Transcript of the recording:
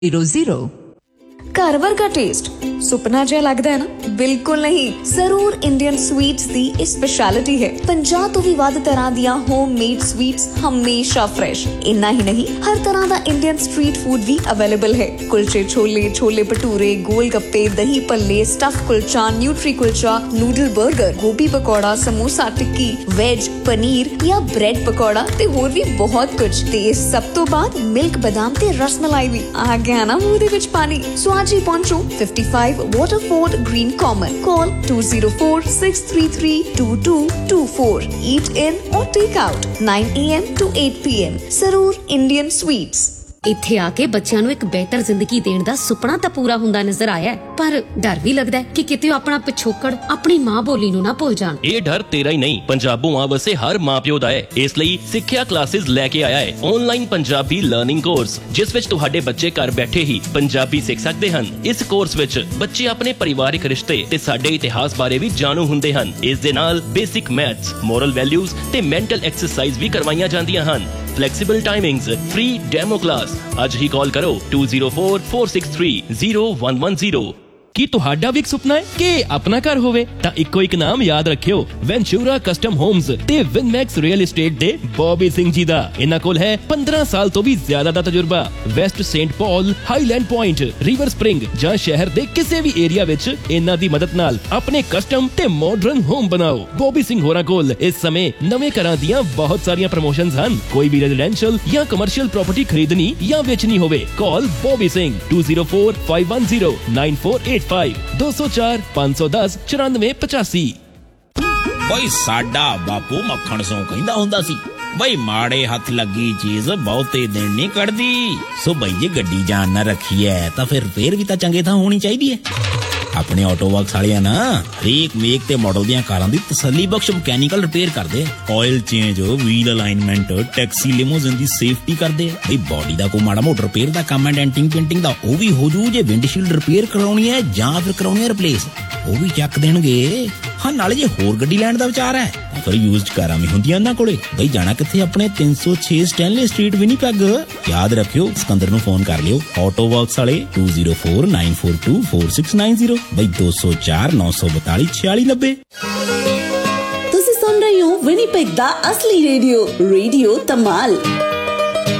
00 घर वर्गा टेस्ट सुपना जिहा लगदा है ना? बिल्कुल नहीं। जरूर इंडियन स्वीट्स दी ਇਹ स्पेशलिटी है। 50 ਤੋਂ ਵੀ ਵੱਧ ਤਰ੍ਹਾਂ ਦੀਆਂ ਹੋਮਮੇਡ स्वीट्स हमेशा फ्रेश। इन्ना ही नहीं, हर तरह ਦਾ इंडियन स्ट्रीट फूड भी अवेलेबल है। कुलचे छोले, छोले भटूरे, गोलगप्पे, दही भल्ले, stuff kulcha, nutri kulcha, noodle burger, गोभी पकौड़ा, समोसा टिक्की, वेज, पनीर या ब्रेड पकौड़ा ते होर भी बहुत कुछ। ते सब तो बाद मिल्क बादाम ते रसमलाई भी आ गया ना मूंह दे विच पानी। सो आज ही पहुंचो 55 Waterford Green Common. Call 204-633-2224. Eat in or take out 9 AM to 8 PM. Sarur Indian Sweets. ਇੱਥੇ ਆ ਕੇ ਬੱਚਿਆਂ ਨੂੰ ਇੱਕ ਬਿਹਤਰ ਜ਼ਿੰਦਗੀ ਦੇਣ ਦਾ ਸੁਪਨਾ ਤਾਂ ਪੂਰਾ ਹੁੰਦਾ ਨਜ਼ਰ ਆਇਆ, ਪਰ ਡਰ ਵੀ ਲੱਗਦਾ ਹੈ ਕਿ ਕਿਤੇ ਆਪਣਾ ਪਿਛੋਕੜ ਆਪਣੀ ਮਾਂ ਬੋਲੀ ਨੂੰ ਨਾ ਭੁੱਲ ਜਾਣ। ਇਹ ਡਰ ਤੇਰਾ ਹੀ ਨਹੀਂ, ਪੰਜਾਬੋਂ ਵਸੇ ਹਰ ਮਾਂ-ਪਿਓ ਦਾ ਹੈ। ਇਸ ਲਈ ਸਿੱਖਿਆ ਕਲਾਸਿਸ ਲੈ ਕੇ ਆਇਆ ਹੈ ਆਨਲਾਈਨ ਪੰਜਾਬੀ ਲਰਨਿੰਗ ਕੋਰਸ, ਜਿਸ ਵਿੱਚ ਤੁਹਾਡੇ ਬੱਚੇ ਘਰ ਬੈਠੇ ਹੀ ਪੰਜਾਬੀ ਸਿੱਖ ਸਕਦੇ ਹਨ। ਇਸ ਕੋਰਸ ਵਿੱਚ ਬੱਚੇ ਆਪਣੇ ਪਰਿਵਾਰਿਕ ਰਿਸ਼ਤੇ ਤੇ ਸਾਡੇ ਇਤਿਹਾਸ ਬਾਰੇ ਵੀ ਜਾਣੂ ਹੁੰਦੇ ਹਨ। ਇਸ ਦੇ ਨਾਲ ਬੇਸਿਕ ਮੈਥਸ, ਮੋਰਲ ਵੈਲਿਊਜ਼ ਤੇ ਮੈਂਟਲ ਐਕਸਰਸਾਈਜ਼ ਵੀ ਕਰਵਾਈਆਂ ਜਾਂਦੀਆਂ ਹਨ। Flexible timings, free demo class. ਅੱਜ ਹੀ ਕਾਲ ਕਰੋ 2044630110। ਕੀ ਤੁਹਾਡਾ ਵੀ ਇੱਕ ਸੁਪਨਾ ਹੈ ਕਿ ਆਪਣਾ ਘਰ ਹੋਵੇ? ਤਾਂ ਇੱਕੋ ਇੱਕ ਨਾਮ ਯਾਦ ਰੱਖਿਓ, ਵੈਂਚੂਰਾ ਕਸਟਮ ਹੋਮਸ ਤੇ ਵਿਨਮੈਕਸ ਰੀਅਲ ਏਸਟੇਟ ਦੇ ਬੌਬੀ ਸਿੰਘ ਜੀ ਦਾ। ਇਹਨਾਂ ਕੋਲ ਹੈ 15 ਸਾਲ ਤੋਂ ਵੀ ਜ਼ਿਆਦਾ ਦਾ ਤਜਰਬਾ। West Saint Paul, Highland point, river spring ਜਾਂ ਸ਼ਹਿਰ ਦੇ ਕਿਸੇ ਵੀ ਏਰੀਆ ਵਿੱਚ ਇਹਨਾਂ ਦੀ ਮਦਦ ਨਾਲ ਆਪਣੇ ਕਸਟਮ ਤੇ ਮਾਡਰਨ ਹੋਮ ਬਣਾਓ। ਬੌਬੀ ਸਿੰਘ ਹੋਰਾਂ ਕੋਲ ਇਸ ਸਮੇਂ ਨਵੇਂ ਘਰਾਂ ਦੀਆਂ ਬਹੁਤ ਸਾਰੀਆਂ ਪ੍ਰਮੋਸ਼ਨਸ ਹਨ। ਕੋਈ ਵੀ ਰੈਜ਼ੀਡੈਂਸ਼ੀਅਲ ਜਾਂ ਕਮਰਸ਼ੀਅਲ ਪ੍ਰਾਪਰਟੀ ਖਰੀਦਣੀ ਜਾਂ ਵੇਚਣੀ ਹੋਵੇ, ਕਾਲ ਬੌਬੀ ਸਿੰਘ 2045109485 204 510 9485। ਬਈ ਸਾਡਾ ਬਾਪੂ ਮੱਖਣ ਸੋਂ ਕਹਿੰਦਾ ਹੁੰਦਾ ਸੀ, ਬਈ ਮਾੜੇ ਹੱਥ ਲੱਗੀ ਚੀਜ਼ ਬਹੁਤੇ ਦਿਨ ਨਹੀਂ ਕੱਢਦੀ। ਸੋ ਬਈ ਜੇ ਗੱਡੀ ਜਾਨ ਨਾ ਰੱਖੀ ਐ ਤਾਂ ਫਿਰ ਰਿਪੇਅਰ ਵੀ ਤਾਂ ਚੰਗੇ ਥਾਂ ਹੋਣੀ ਚਾਹੀਦੀ ਐ। ਆਪਣੇ ਆਟੋ ਵਰਕਸ ਵਾਲਿਆਂ ਨਾ ਹਰੇਕ ਮੇਕ ਤੇ ਮਾਡਲ ਦੀਆਂ ਕਾਰਾਂ ਦੀ ਤਸੱਲੀ ਬਖਸ਼ ਮਕੈਨੀਕਲ ਰਿਪੇਅਰ ਕਰਦੇ ਆ। Oil change, wheel alignment, taxi ਲਿਮੋਜ਼ਨ ਦੀ ਸੇਫਟੀ ਕਰਦੇ ਆ। ਬਈ ਬੋਡੀ ਦਾ ਕੋਈ ਮਾੜਾ ਮੋਟਾ ਰਿਪੇਅਰ ਦਾ ਕੰਮ ਹੈ, ਡੈਂਟਿੰਗ ਪੇਂਟਿੰਗ ਦਾ, ਉਹ ਵੀ ਹੋ ਜੂ। ਜੇ ਵਿੰਡਸ਼ੀਲਡ ਰਿਪੇਅਰ ਕਰਾਉਣੀ ਹੈ ਜਾਂ ਫਿਰ ਕਰਾਉਣੀ ਹੈ ਰਿਪਲੇਸ, ਉਹ ਵੀ ਚੱਕ ਦੇਣਗੇ। ਹਾਂ, ਨਾਲੇ ਜੇ ਹੋਰ ਗੱਡੀ ਲੈਣ ਦਾ ਵਿਚਾਰ ਹੈ ਤਾਂ ਫਿਰ ਯੂਜ਼ਡ ਕਾਰਾਂ ਵੀ ਹੁੰਦੀਆਂ ਉਹਨਾਂ ਕੋਲੇ। ਬਈ ਜਾਣਾ ਕਿੱਥੇ? ਆਪਣੇ 306 ਸਟੈਨਲੇ ਸਟਰੀਟ ਵਿਨੀਪੈਗ। ਯਾਦ ਰੱਖਿਓ, ਸਿਕੰਦਰ ਨੂੰ ਫੋਨ ਕਰ ਲਿਓ। ਆਟੋ ਵਰਕਸ ਵਾਲੇ 2049424690। ਬਈ 204-942-4690। ਤੁਸੀਂ ਸੁਣ ਰਹੇ ਹੋ ਵਿਨੀਪੈਗ ਦਾ ਅਸਲੀ ਰੇਡੀਓ ਧਮਾਲ।